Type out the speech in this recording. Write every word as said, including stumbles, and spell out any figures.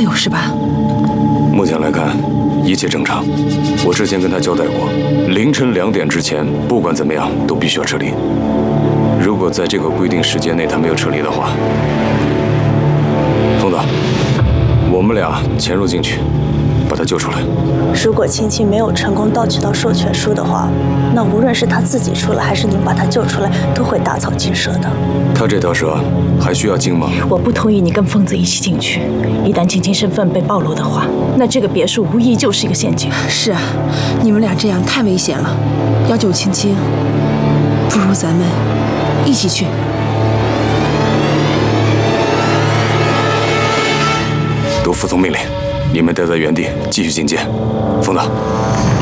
有事吧？ 目前来看，一切正常。我之前跟他交代过，凌晨两点之前，不管怎么样都必须要撤离。如果在这个规定时间内他没有撤离的话，风导，我们俩潜入进去，把他救出来。 如果青青没有成功盗取到授权书的话，那无论是他自己出来，还是您把他救出来，都会打草惊蛇的。 他这条蛇还需要经吗？ 我不同意你跟疯子一起进去。一旦青青身份被暴露的话，那这个别墅无疑就是一个陷阱。 是啊，你们俩这样太危险了。要救青青，不如咱们一起去。 都服从命令，你们待在原地继续警戒。风导。